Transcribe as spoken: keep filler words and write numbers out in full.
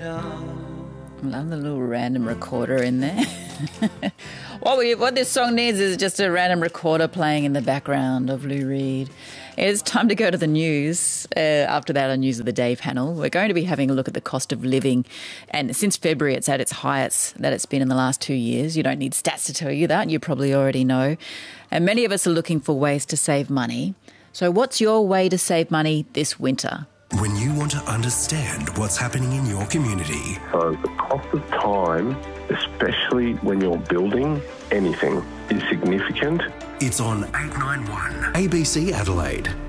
Love the little random recorder in there. what we what this song needs is just a random recorder playing in the background of Lou Reed. It's time to go to the news. Uh, after that, our News of the Day panel, we're going to be having a look at the cost of living. And since February, it's at its highest that it's been in the last two years. You don't need stats to tell you that. You probably already know. And many of us are looking for ways to save money. So what's your way to save money this winter? When you want to understand what's happening in your community. So the cost of time, especially when you're building anything, is significant. It's on eight nine one A B C Adelaide.